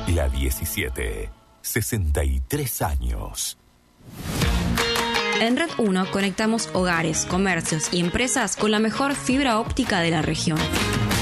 La 17. 63 años. En Red 1 conectamos hogares, comercios y empresas con la mejor fibra óptica de la región.